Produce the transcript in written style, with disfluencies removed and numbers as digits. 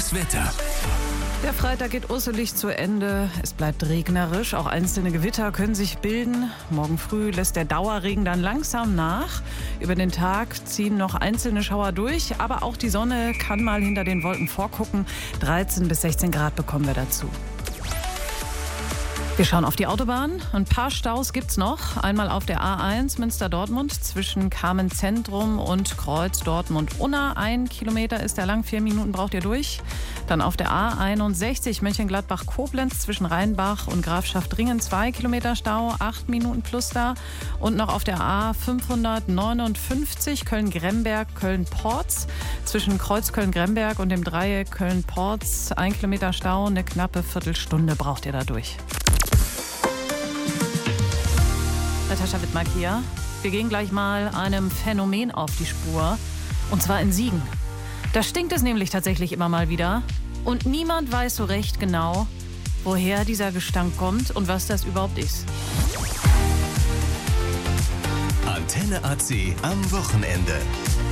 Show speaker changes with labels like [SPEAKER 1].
[SPEAKER 1] Das Wetter.
[SPEAKER 2] Der Freitag geht urselig zu Ende. Es bleibt regnerisch. Auch einzelne Gewitter können sich bilden. Morgen früh lässt der Dauerregen dann langsam nach. Über den Tag ziehen noch einzelne Schauer durch. Aber auch die Sonne kann mal hinter den Wolken vorgucken. 13 bis 16 Grad bekommen wir dazu. Wir schauen auf die Autobahn. Ein paar Staus gibt's noch. Einmal auf der A1 Münster-Dortmund zwischen Kamen-Zentrum und Kreuz Dortmund-Unna. 1 Kilometer ist der lang, 4 Minuten braucht ihr durch. Dann auf der A61 Mönchengladbach-Koblenz zwischen Rheinbach und Grafschaft-Ringen 2 Kilometer Stau, 8 Minuten plus da. Und noch auf der A559 Köln-Gremberg, Köln-Porz zwischen Kreuz Köln-Gremberg und dem Dreieck Köln-Porz 1 Kilometer Stau, eine knappe Viertelstunde braucht ihr da durch. Natascha Wittmark hier. Wir gehen gleich mal einem Phänomen auf die Spur. Und zwar in Siegen. Da stinkt es nämlich tatsächlich immer mal wieder. Und niemand weiß so recht genau, woher dieser Gestank kommt und was das überhaupt ist.
[SPEAKER 1] Antenne AC am Wochenende.